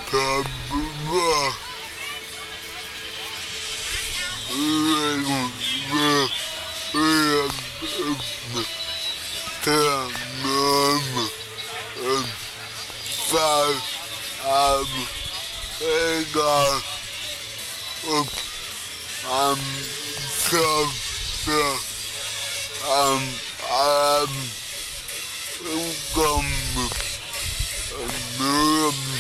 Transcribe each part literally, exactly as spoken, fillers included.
Egal, ob am Samstag, am Abend, im Kommen, Möben,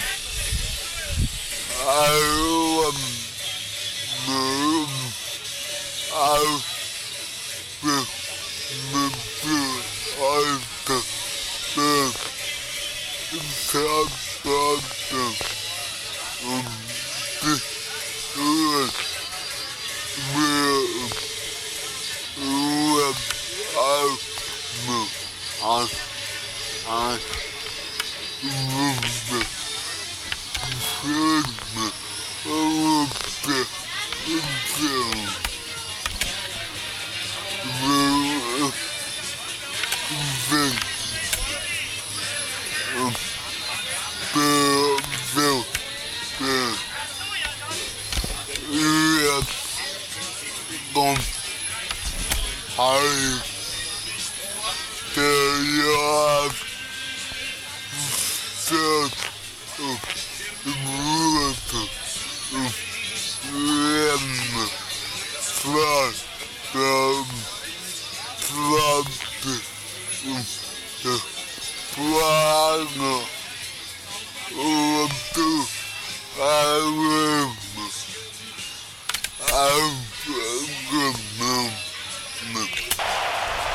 also Möben, auch mit, mit, mit heute, mit Samstag, und bis Uhr, mir, Uhr, auf, mit, aus, aus, Wuppe, Schöne, Wuppe, Wuppe, Wuppe, Dann halt der Jahr fährt auf Wurzel, auf Lämme, zwei, zwanzig und der Planer und du,